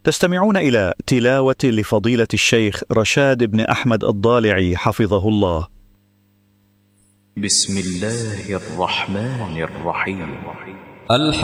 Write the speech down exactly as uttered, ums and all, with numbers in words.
تستمعون إلى تلاوة لفضيلة الشيخ رشاد بن أحمد الضالعي حفظه الله. بسم الله الرحمن الرحيم. الحمد